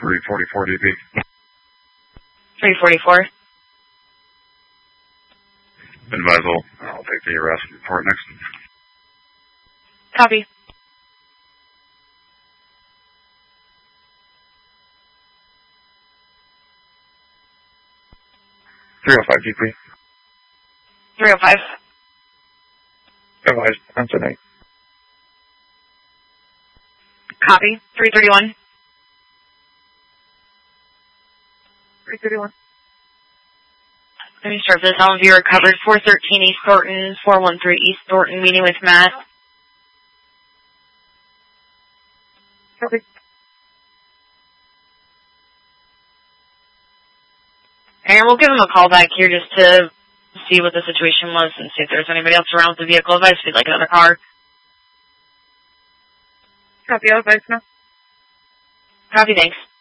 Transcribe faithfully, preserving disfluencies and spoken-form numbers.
three forty-four D P. three forty-four. Advisal. I'll take the arrest report next. Copy. three oh five D P. three oh five. Advised. I'm tonight. Copy. three thirty-one. three thirty-one. Let me start this. All of you are covered. four thirteen East Thornton, four one three East Thornton, meeting with Matt. Copy. And we'll give him a call back here just to see what the situation was and see if there's anybody else around with the vehicle. Advice if you'd like another car. Copy. Advice now. Copy. Thanks.